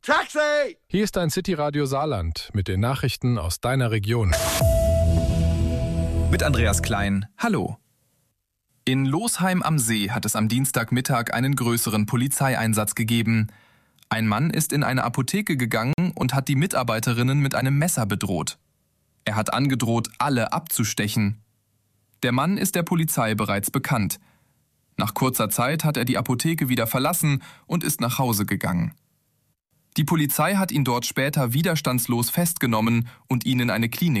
Taxi! Hier ist dein City-Radio Saarland mit den Nachrichten aus deiner Region. Mit Andreas Klein. Hallo. In Losheim am See hat es am Dienstagmittag einen größeren Polizeieinsatz gegeben. Ein Mann ist in eine Apotheke gegangen und hat die Mitarbeiterinnen mit einem Messer bedroht. Er hat angedroht, alle abzustechen. Der Mann ist der Polizei bereits bekannt. Nach kurzer Zeit hat er die Apotheke wieder verlassen und ist nach Hause gegangen. Die Polizei hat ihn dort später widerstandslos festgenommen und ihn in eine Klinik